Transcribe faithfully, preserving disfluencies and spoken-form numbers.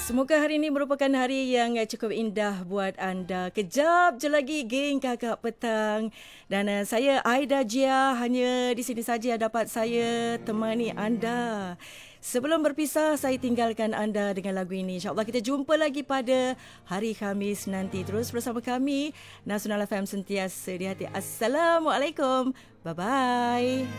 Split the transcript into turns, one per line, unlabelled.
Semoga hari ini merupakan hari yang cukup indah buat anda. Kejap je lagi geng Kakak Petang. Dan uh, saya Aida Jia hanya di sini saja dapat saya temani anda. Sebelum berpisah, saya tinggalkan anda dengan lagu ini. InsyaAllah kita jumpa lagi pada hari Khamis nanti. Terus bersama kami, Nasional F M sentiasa di hati. Assalamualaikum. Bye-bye.